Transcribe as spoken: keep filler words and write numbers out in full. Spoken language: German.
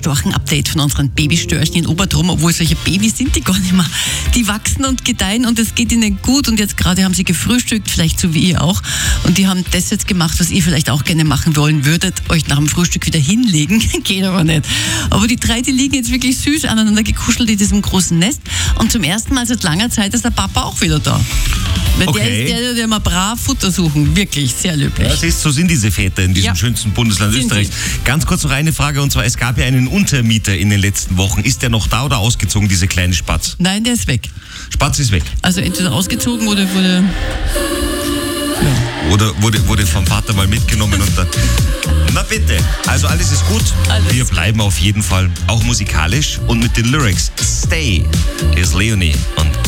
Storchen-Update von unseren Babystörchen in Obertrum, obwohl solche Babys sind die gar nicht mehr. Die wachsen und gedeihen und es geht ihnen gut und jetzt gerade haben sie gefrühstückt, vielleicht so wie ihr auch. Und die haben das jetzt gemacht, was ihr vielleicht auch gerne machen wollen würdet, euch nach dem Frühstück wieder hinlegen. Geht aber nicht. Aber die drei, die liegen jetzt wirklich süß aneinander gekuschelt in diesem großen Nest. Und zum ersten Mal seit langer Zeit ist der Papa auch wieder da. Weil Okay. der ist der, der immer brav Futter suchen. Wirklich, sehr löblich. Ja, siehst, so sind diese Väter in diesem Ja. schönsten Bundesland Sind Österreichs. Ganz kurz noch eine Frage, und zwar, es gab ja einen Untermieter in den letzten Wochen. Ist der noch da oder ausgezogen, diese kleine Spatz? Nein, der ist weg. Spatz ist weg. Also entweder ausgezogen oder wurde... Oder wurde, wurde vom Vater mal mitgenommen und dann... Na bitte. Also alles ist gut. Alles Wir gut. bleiben auf jeden Fall auch musikalisch und mit den Lyrics. Stay ist Leonie und